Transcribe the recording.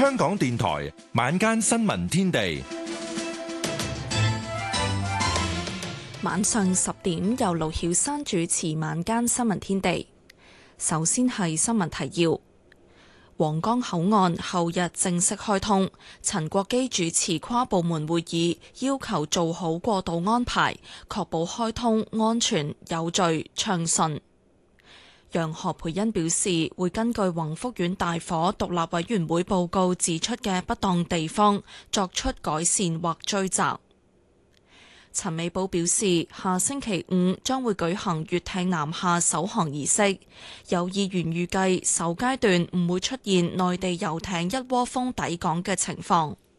香港電台晚間新聞天地， 晚上10點由盧曉珊主持晚間新聞天地。首先係新聞提要：皇崗口岸後日正式開通，陳國基主持跨部門會議，要求做好過渡安排，確保開通安全、有序、暢順。楊何蓓茵表示，會根據宏福苑大火獨立委員會報告指出嘅不當地方，作出改善或追責。陳美寶表示，下星期5將會舉行粵艇南下首航儀式，有議員預計首階段唔會出現內地遊艇一窩蜂抵港嘅情況。